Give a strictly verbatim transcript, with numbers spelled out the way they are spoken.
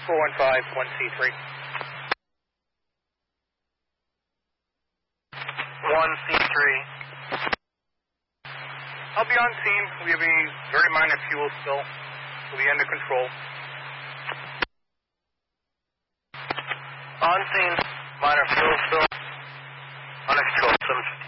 four one five, one C three. one C three. I'll be on scene. We have a very minor fuel spill. We'll be under control. On scene, minor fuel spill. Under control, seven